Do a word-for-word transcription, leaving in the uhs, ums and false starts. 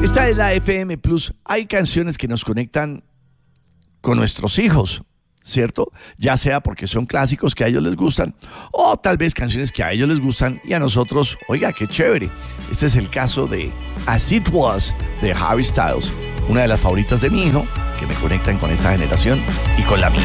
Esta es la F M Plus. Hay canciones que nos conectan con nuestros hijos, ¿cierto? Ya sea porque son clásicos que a ellos les gustan, o tal vez canciones que a ellos les gustan y a nosotros, oiga, qué chévere. Este es el caso de As It Was de Harry Styles, una de las favoritas de mi hijo, que me conectan con esta generación y con la mía.